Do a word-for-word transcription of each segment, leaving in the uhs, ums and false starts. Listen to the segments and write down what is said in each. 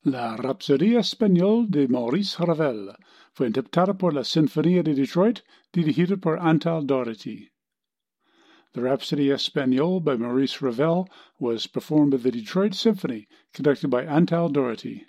La Rapsodia Española de Maurice Ravel fue interpretada por la Sinfonía de Detroit, dirigida por Antal Doherty. The Rhapsody Espagnole by Maurice Ravel was performed by the Detroit Symphony, conducted by Antal Doherty.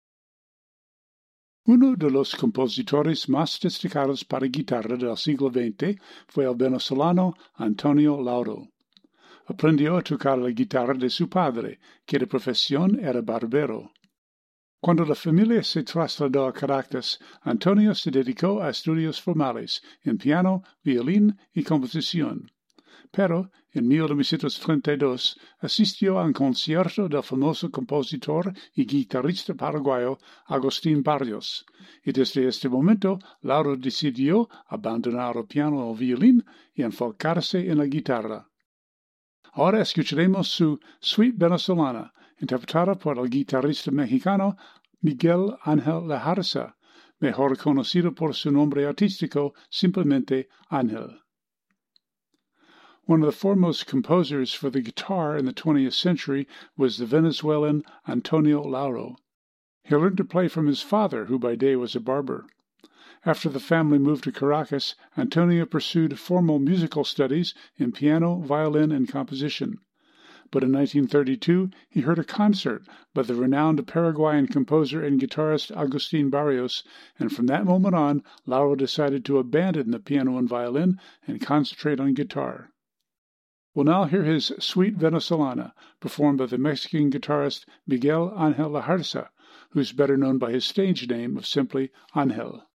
Uno de los compositores más destacados para guitarra del siglo veinte fue el venezolano Antonio Lauro. Aprendió a tocar la guitarra de su padre, que de profesión era barbero. Cuando la familia se trasladó a Caracas, Antonio se dedicó a estudios formales en piano, violín y composición. Pero, en mil novecientos treinta y dos, asistió a un concierto del famoso compositor y guitarrista paraguayo Agustín Barrios, y desde este momento Lauro decidió abandonar el piano o el violín y enfocarse en la guitarra. Ahora escucharemos su Suite Venezolana, interpretada por el guitarrista mexicano Miguel Ángel Lejarza, mejor conocido por su nombre artístico simplemente Ángel. One of the foremost composers for the guitar in the twentieth century was the Venezuelan Antonio Lauro. He learned to play from his father, who by day was a barber. After the family moved to Caracas, Antonio pursued formal musical studies in piano, violin, and composition. But in nineteen thirty-two, he heard a concert by the renowned Paraguayan composer and guitarist Agustín Barrios, and from that moment on, Lauro decided to abandon the piano and violin and concentrate on guitar. We'll now hear his Suite Venezolana, performed by the Mexican guitarist Miguel Ángel Lejarza, who's better known by his stage name of simply Ángel.